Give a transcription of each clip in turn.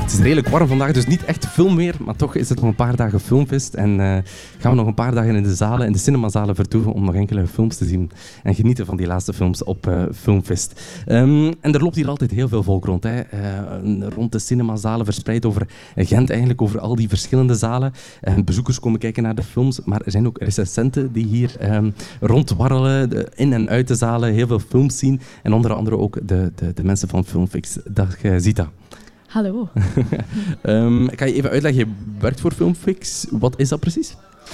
Het is redelijk warm vandaag, dus niet echt film meer, maar toch is het nog een paar dagen filmfest. En gaan we nog een paar dagen in de zalen, in de cinemazalen vertoeven om nog enkele films te zien en genieten van die laatste films op Filmfest. En er loopt hier altijd heel veel volk rond, hè. Rond de cinemazalen, verspreid over Gent, eigenlijk over al die verschillende zalen. Bezoekers komen kijken naar de films, maar er zijn ook recensenten die hier rondwarrelen, in en uit de zalen, heel veel films zien. En onder andere ook de mensen van Filmfix. Dag Zita. Hallo. Kan je even uitleggen, je werkt voor Filmfix. Wat is dat precies?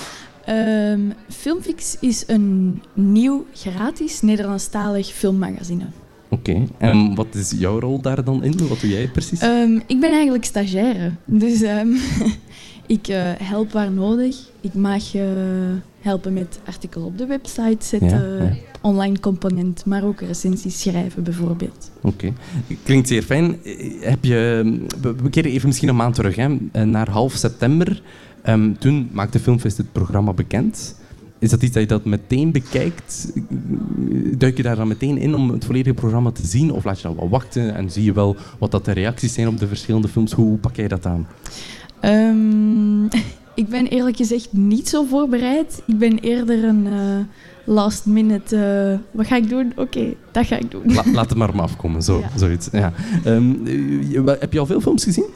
Filmfix is een nieuw, gratis, Nederlandstalig filmmagazine. Oké. En wat is jouw rol daar dan in? Wat doe jij precies? Ik ben eigenlijk stagiaire. Dus ik help waar nodig. Ik mag helpen met artikelen op de website zetten, online component, maar ook recensies schrijven bijvoorbeeld. Oké. Klinkt zeer fijn. We keren even misschien een maand terug, hè, naar half september. Toen maakte Filmfest het programma bekend. Is dat iets dat je dat meteen bekijkt? Duik je daar dan meteen in om het volledige programma te zien? Of laat je dan wel wachten en zie je wel wat dat de reacties zijn op de verschillende films? Hoe pak jij dat aan? Ik ben eerlijk gezegd niet zo voorbereid. Ik ben eerder een last minute... wat ga ik doen? Oké, dat ga ik doen. Laat het maar op me afkomen, zoiets. Ja. Heb je al veel films gezien?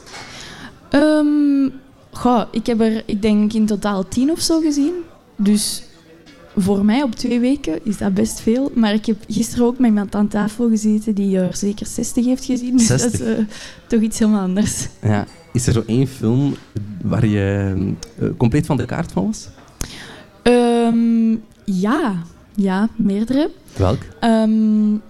Ik heb er, ik denk, in totaal 10 of zo gezien. Dus voor mij op 2 weken is dat best veel. Maar ik heb gisteren ook met iemand aan tafel gezeten die er zeker 60 heeft gezien. Dus 60. Dat is toch iets helemaal anders. Ja. Is er zo één film waar je compleet van de kaart van was? Ja, meerdere. Welk?